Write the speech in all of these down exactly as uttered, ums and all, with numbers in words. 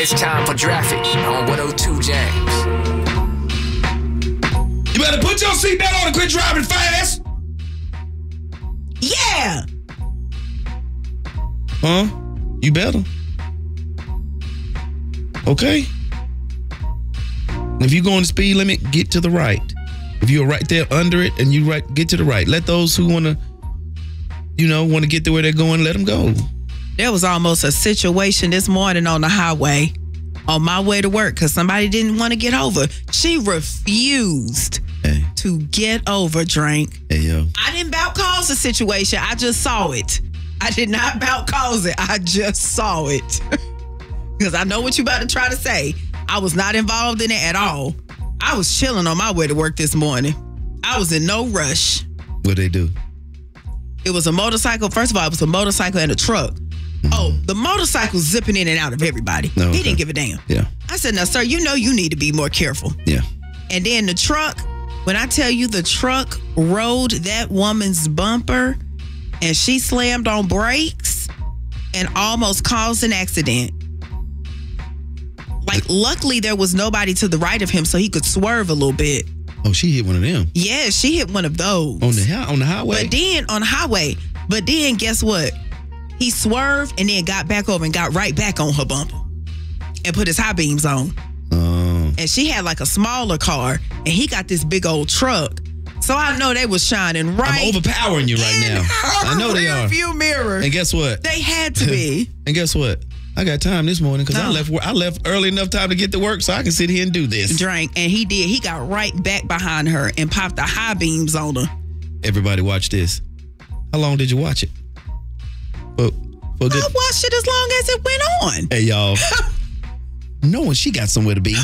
It's time for Traffic on one oh two James. You better put your seatbelt on and quit driving fast. Yeah. Huh? You better. Okay. If you're going the speed limit, get to the right. If you're right there under it and you right, get to the right. Let those who want to, you know, want to get to where they're going, let them go. There was almost a situation this morning on the highway on my way to work because somebody didn't want to get over. She refused Hey. to get over, Drink. Hey, yo. I didn't about cause the situation. I just saw it. I did not about cause it. I just saw it. Because I know what you about to try to say. I was not involved in it at all. I was chilling on my way to work this morning. I was in no rush. What they do? It was a motorcycle. First of all, it was a motorcycle and a truck. Mm-hmm. Oh, the motorcycle zipping in and out of everybody. No, okay. He didn't give a damn. Yeah. I said, now, sir, you know you need to be more careful. Yeah. And then the truck, when I tell you the truck rode that woman's bumper and she slammed on brakes and almost caused an accident. Like, luckily, there was nobody to the right of him so he could swerve a little bit. Oh, she hit one of them. Yeah, she hit one of those. On the on the highway? But then, on the highway. But then, guess what? He swerved and then got back over and got right back on her bumper and put his high beams on. Oh. And she had like a smaller car and he got this big old truck. So I know they was shining right. I'm overpowering you right in now. her I know they rear are. view mirror. And guess what? They had to be. And guess what? I got time this morning because No. I left I left early enough time to get to work so I can sit here and do this. Drank, and he did. He got right back behind her and popped the high beams on her. Everybody watch this. How long did you watch it? For, for good. I watched it as long as it went on. Hey, y'all. Knowing she got somewhere to be.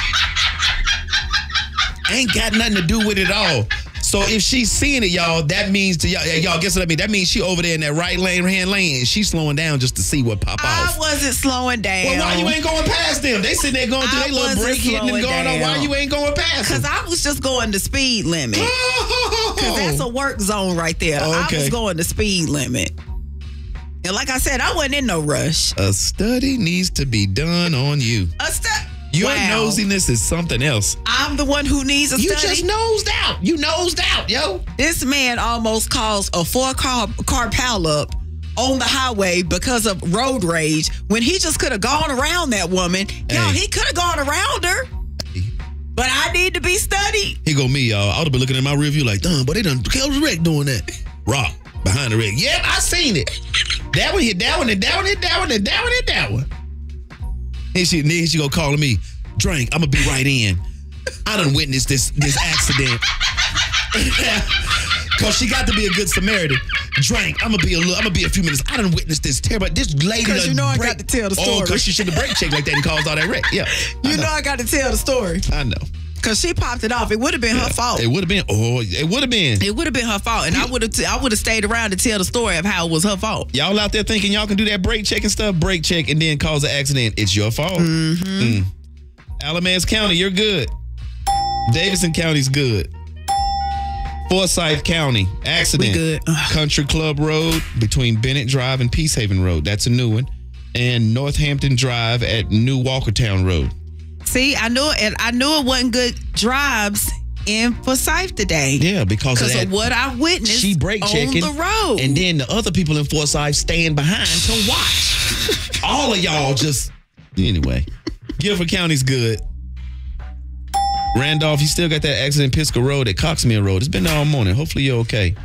Ain't got nothing to do with it all. So if she's seeing it, y'all, that means to y'all, y'all guess what I mean? That means she over there in that right lane, hand lane, and she's slowing down just to see what pop off. I wasn't slowing down. Well, why you ain't going past them? They sitting there going through I their little wasn't break hitting and slowing going on. Why down. you ain't going past Because them? I was just going the speed limit. Because that's a work zone right there. I Okay. was going the speed limit. And like I said, I wasn't in no rush. A study needs to be done on you. A stu- Your wow. nosiness is something else. I'm the one who needs a You study. just nosed out. You nosed out, yo. This man almost caused a four car car pileup on the highway because of road rage when he just could have gone around that woman. Y'all, Hey. he could have gone around her. But I need to be studied. Here go me, y'all. I would have been looking at my review like, damn, but they done killed the wreck doing that. Rock behind the wreck. Yep, I seen it. That one hit that one and that one hit that one and that one hit that one. And she, then she go calling me, Drink, I'm gonna be right in. I done witnessed this this accident. Cause she got to be a good Samaritan. Drink, I'm gonna be a little, I'm gonna be a few minutes. I done witnessed this terrible. This lady. Because you know I break, got to tell the Oh, story. because she should have brake checked like that and caused all that wreck. Yeah. I You know I got to tell the story. I know. Because she popped it off. It would have been her fault. It would have been. Oh, it would have been. It would have been her fault. And I would have t- I would have stayed around to tell the story of how it was her fault. Y'all out there thinking y'all can do that brake check and stuff, brake check and then cause an accident. It's your fault. Mm-hmm. Mm. Alamance County, you're good. Davidson County's good. Forsyth County, accident. We good. Ugh. Country Club Road between Bennett Drive and Peacehaven Road. That's a new one. And Northampton Drive at New Walkertown Road. See, I knew it, and I knew it wasn't good drives in Forsyth today. Yeah, because of Because that. of what I witnessed She brake on checking. the road. And then the other people in Forsyth staying behind to watch. All of y'all just, anyway. Guilford County's good. Randolph, you still got that accident in Pisgah Road at Coxmere Road. It's been there all morning. Hopefully you're okay.